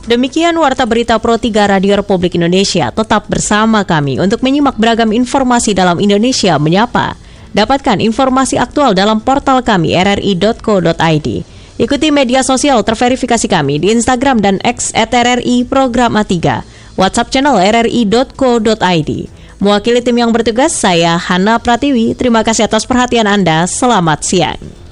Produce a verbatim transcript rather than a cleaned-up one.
Demikian Warta Berita Pro tiga Radio Republik Indonesia. Tetap bersama kami untuk menyimak beragam informasi dalam Indonesia Menyapa. Dapatkan informasi aktual dalam portal kami r r i dot co dot i d. Ikuti media sosial terverifikasi kami di Instagram dan X at R R I Programa tiga. WhatsApp channel r r i dot co dot i d. Mewakili tim yang bertugas, saya Hana Pratiwi. Terima kasih atas perhatian Anda. Selamat siang.